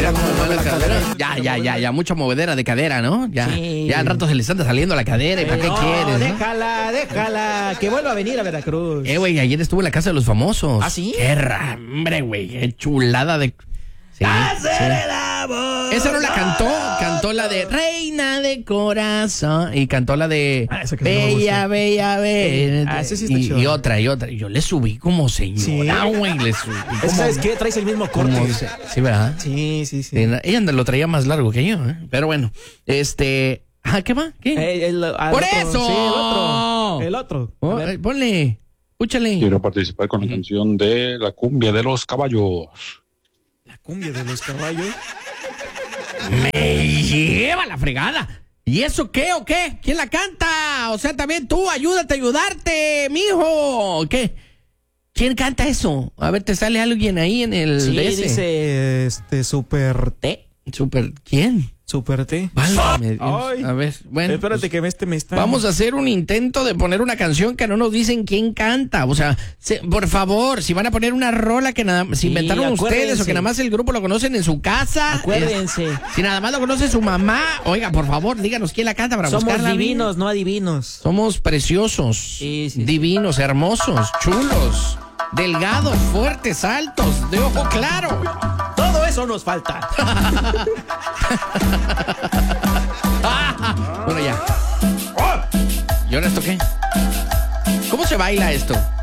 Mira cómo mueve la cadera. Ya, mucha movedera de cadera, ¿no? Ya, Sí. ya al rato se les anda saliendo la cadera. ¿Y para qué quieres, no? Déjala, que vuelva a venir a Veracruz. Güey, ayer estuve en la casa de los famosos. ¿Ah, sí? Qué hombre, güey, qué chulada de... Sí, esa no la cantó la de Reina de Corazón y cantó la de esa que no me gusta. Bella. Ese sí está chido. y otra. Y yo le subí como señora, güey, le subí como... ¿Sabes qué? Traes el mismo corte. Sí, ¿verdad? Sí. Ella lo traía más largo que yo, ¿eh? Pero bueno, ¿qué va? ¿Qué? ¡Por otro, eso! Sí, el otro. Oh, ponle, escúchale. Quiero participar con la canción de La Cumbia de los Caballos. La cumbia de los caballos. Me lleva la fregada. ¿Y eso qué o qué? ¿Quién la canta? O sea, también tú, ayudarte, mijo. ¿Qué? ¿Quién canta eso? A ver, ¿te sale alguien ahí en el Sí, DS? dice Super T. ¿Quién? Super T. Válgame Dios. Ay. A ver, bueno. Espérate que me está... Vamos a hacer un intento de poner una canción que no nos dicen quién canta. O sea, por favor, si van a poner una rola que nada si inventaron ustedes o que nada más el grupo lo conocen en su casa. Acuérdense. Si nada más lo conoce su mamá, oiga, por favor, díganos quién la canta para buscarla. Somos divinos, no adivinos. Somos preciosos, Sí. divinos, hermosos, chulos, delgados, fuertes, altos, de ojo claro. Todo eso nos falta. Bueno, ya. ¿Y ahora esto qué? ¿Cómo se baila esto?